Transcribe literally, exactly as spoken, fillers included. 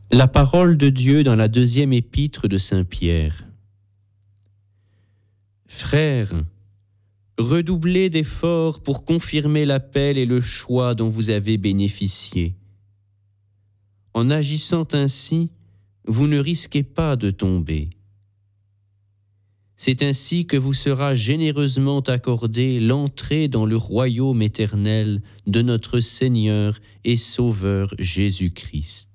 La parole de Dieu dans la deuxième épître de Saint Pierre. Frères, redoublez d'efforts pour confirmer l'appel et le choix dont vous avez bénéficié. En agissant ainsi, vous ne risquez pas de tomber. C'est ainsi que vous sera généreusement accordée l'entrée dans le royaume éternel de notre Seigneur et Sauveur Jésus-Christ.